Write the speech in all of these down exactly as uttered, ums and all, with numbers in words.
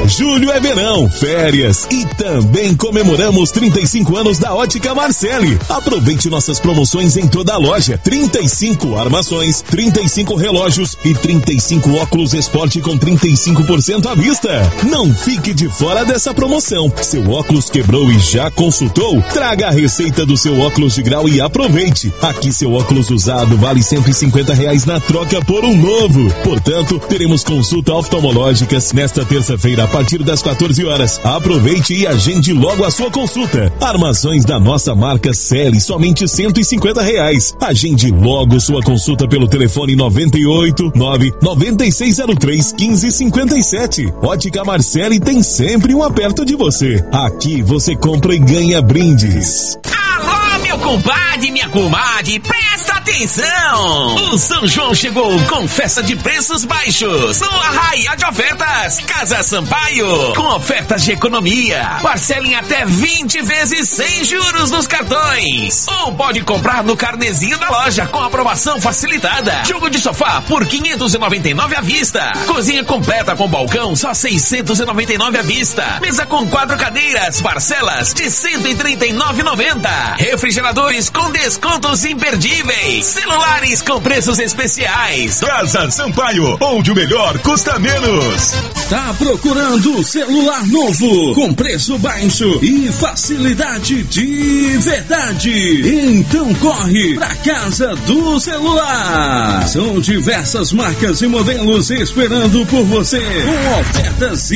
julho é verão, férias e também comemoramos trinta e cinco anos da Ótica Marcelli. Aproveite nossas promoções em toda a loja. trinta e cinco armações, trinta e cinco relógios e trinta e cinco óculos esporte com trinta e cinco por cento à vista. Não fique de fora dessa promoção. Seu óculos quebrou e já consultou? Traga a receita do seu óculos de grau e aproveite. Aqui seu óculos usado vale cento e cinquenta reais na troca por um novo. Portanto, teremos consulta oftalmológicas nesta terça-feira a partir das quatorze horas. Aproveite e agende logo a sua consulta. Armações da nossa marca Celi, somente cento e cinquenta reais. Agende logo sua consulta pelo telefone noventa e oito, nove nove seis zero três, um cinco cinco sete. Ótica Marcelli tem sempre um perto de você. Aqui você compra e ganha brindes. Alô, meu compadre, minha comadre, presta atenção! O São João chegou com festa de preços baixos no Arraiá de Ofertas Casa Sampaio, com ofertas de economia. Parcelem até vinte vezes sem juros nos cartões. Ou pode comprar no carnezinho da loja com aprovação facilitada. Jogo de sofá por quinhentos e noventa e nove à vista. Cozinha completa com balcão só seiscentos e noventa e nove à vista. Mesa com quatro cadeiras, parcelas de cento e trinta e nove reais e noventa centavos. Refrigeradores com descontos imperdíveis. Celulares com preços especiais. Casa Sampaio, onde o melhor custa menos. Tá procurando celular novo, com preço baixo e facilidade de verdade? Então corre pra Casa do Celular. São diversas marcas e modelos esperando por você, com ofertas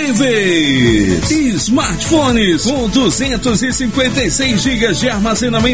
imperdíveis. Smartphones com duzentos e cinquenta e seis gigas de armazenamento